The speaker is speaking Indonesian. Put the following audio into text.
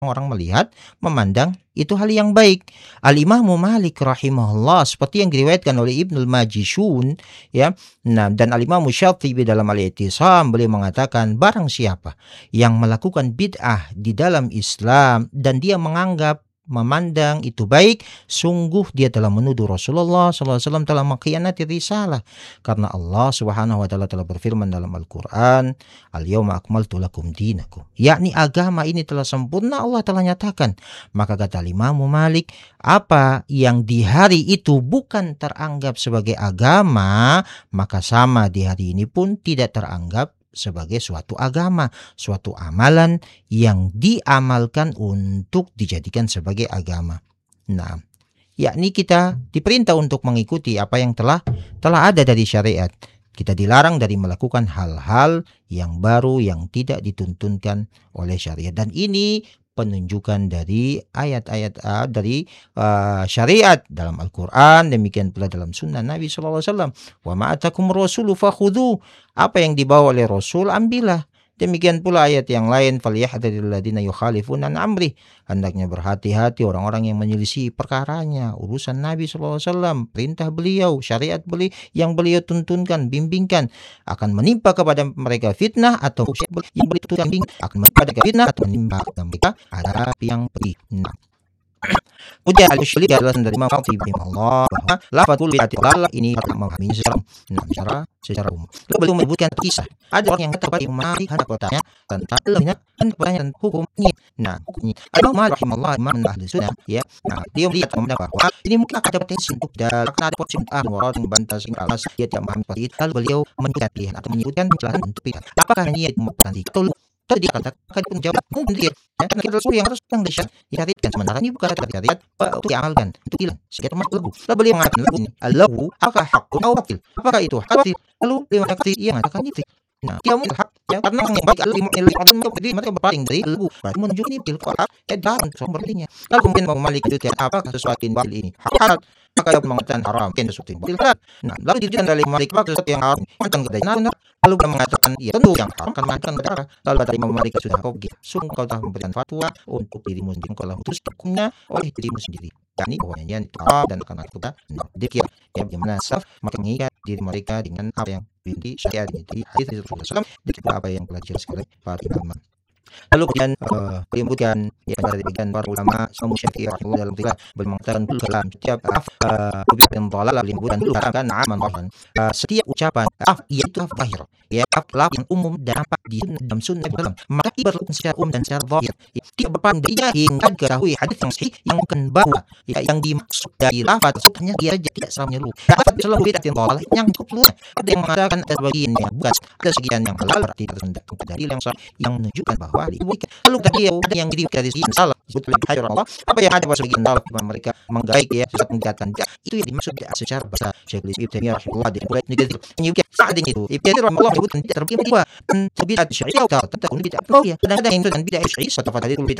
orang melihat, memandang itu hal yang baik. Al-Imam Malik rahimahullah seperti yang diriwayatkan oleh Ibnul Majishun ya. Nah, dan Al-Imam Syatibi dalam Al-I'tisam beliau mengatakan barang siapa yang melakukan bid'ah di dalam Islam dan dia menganggap memandang itu baik, sungguh dia telah menuduh Rasulullah SAW telah mengkhianati risalah. Karena Allah Subhanahu wa taala telah berfirman dalam Al-Qur'an, "Al-yauma akmaltu lakum dinakum." Yakni agama ini telah sempurna, Allah telah nyatakan. Maka kata Imam Malik, apa yang di hari itu bukan teranggap sebagai agama, maka sama di hari ini pun tidak teranggap sebagai suatu agama, suatu amalan yang diamalkan untuk dijadikan sebagai agama. Nah, yakni kita diperintah untuk mengikuti apa yang telah ada dari syariat. Kita dilarang dari melakukan hal-hal yang baru yang tidak dituntunkan oleh syariat. Dan ini penunjukan dari ayat-ayat dari syariat dalam Al-Quran, demikian pula dalam sunnah Nabi SAW. Wa ma'atakum rasulu fakhudhu. Apa yang dibawa oleh Rasul, ambillah. Demikian pula ayat yang lain, falyahdharil ladzina yukhalifuna an amri. Hendaknya berhati-hati orang-orang yang menyelisih perkaranya, urusan Nabi SAW, perintah beliau, syariat beliau yang beliau tuntunkan, bimbingkan, akan menimpa kepada mereka fitnah atau yang beliau tuntunkan, akan menimpa mereka fitnah atau menimpa kepada mereka adab yang pedih. Nah, kemudian al-Musyli adalah dari Imam Syatibi Allah bahwa lafadzul bid'ati dhalalah ini harus memahami secara umum. Lalu beliau menyebutkan kisah. Ada orang yang kata pada Imam Malik hendak bertanya tentang tentang hukum ini. Nah, hukumnya. Imam Malik rahimahullah Imam ahli sunnah ya. Nah, dia melihat bahwa ini mungkin ada potensi untuk akan ada potensi untuk orang membantah sehingga alas dia tidak memahami seperti itu. Lalu beliau menyebutkan pilihan atau menyebutkan penjelasan untuk pilihan. Apakah niat merupakan atau dia katakan menjawab mungkin dia karena kita Rasul yang harus yang disyariatkan, sementara ini bukan syariat untuk diamalkan, untuk hilang sehingga termasuk lagu. Lalu beliau mengatakan lagu ini al-lahu apakah hakun atau batil, apakah itu hak batil? Lalu beliau mengatakan ia mengatakan itu. Nah, dia mungkin hak ya, karena yang baik mereka berpaling dari lagu berarti menunjukkan ini batil hak ya dalam sumbernya. Lalu kemudian mau Malik itu apakah sesuatu yang batil ini hak halal, maka dia mengatakan haram, mungkin sesuatu yang batil halal. Nah, lalu ditunjukkan dari Malik apakah sesuatu yang haram bukan benar. Lalu dia mengatakan ya tentu yang haram kan mengatakan berdarah. Lalu kata Imam Malik sudah kau begitu, sungguh kau telah memberikan fatwa untuk dirimu sendiri, kau telah putus hukumnya oleh dirimu sendiri. Yani bahwanya itu haram dan akan kita dikir ya bagaimana saf maka mengikat diri mereka dengan apa yang di syariat ini di hadis Rasulullah SAW dan apa yang telah dijelaskan oleh para ulama. Lalu kemudian menyebutkan ya dari para ulama semua Syafi'i rahimahullah dalam tiga mengatakan kalam setiap yang dhalalah menyebutkan kan aman bahkan setiap ucapan yaitu zahir ya lafaz yang umum dan nampak di dalam sunnah dalam maka berlaku secara umum dan secara zahir tidak berpandai hingga diketahui hadis yang sahih yang bukan bahwa ya, yang dimaksud dari lafaz tersebutnya dia tidak sama menyeluruh lafaz selalu beda dengan dhalalah yang cukup luas. Ada yang mengatakan ada sebagian yang bukan, ada sebagian yang halal berarti tersendat dari yang menunjukkan bahwa lalu tadi ada yang diri dari segi salah sebut lebih hajar Allah apa yang ada pada sebagian dalam mereka menggaik ya sesat menggatan itu yang dimaksud secara bahasa Syekh Ibnu Taimiyah rahimahullah dan mulai negatif menyebutkan saat itu Ibnu rahimahullah menyebutkan tidak terbagi dua bid'ah syariah atau takun bid'ah ya kadang-kadang yang bid'ah syariah atau fadilul